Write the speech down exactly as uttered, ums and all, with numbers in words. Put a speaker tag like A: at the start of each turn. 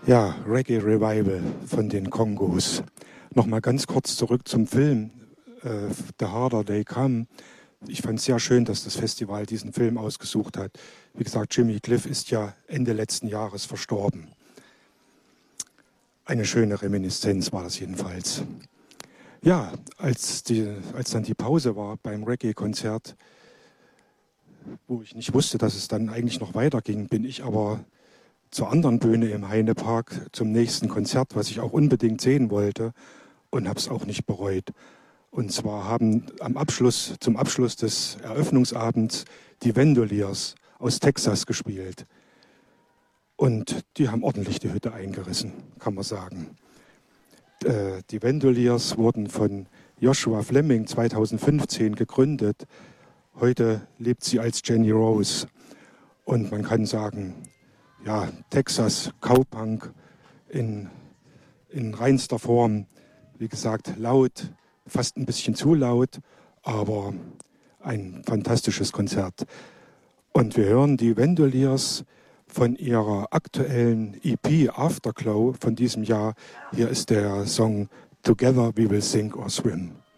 A: Ja, Reggae Revival von den Kongos. Nochmal ganz kurz zurück zum Film äh, The Harder They Come. Ich fand es sehr schön, dass das Festival diesen Film ausgesucht hat. Wie gesagt, Jimmy Cliff ist ja Ende letzten Jahres verstorben. Eine schöne Reminiszenz war das jedenfalls. Ja, als, die, als dann die Pause war beim Reggae-Konzert, wo ich nicht wusste, dass es dann eigentlich noch weiterging, bin ich aber zur anderen Bühne im Heinepark zum nächsten Konzert, was ich auch unbedingt sehen wollte und habe es auch nicht bereut. Und zwar haben am Abschluss, zum Abschluss des Eröffnungsabends die Vandaliers aus Texas gespielt. Und die haben ordentlich die Hütte eingerissen, kann man sagen. Äh, die Vandaliers wurden von Joshua Fleming zweitausendfünfzehn gegründet. Heute lebt sie als Jenny Rose. Und man kann sagen, ja, Texas, Cowpunk in, in reinster Form. Wie gesagt, laut, fast ein bisschen zu laut, aber ein fantastisches Konzert. Und wir hören die Vandaliers von ihrer aktuellen E P Afterglow von diesem Jahr. Hier ist der Song Together We Will Sink or Swim.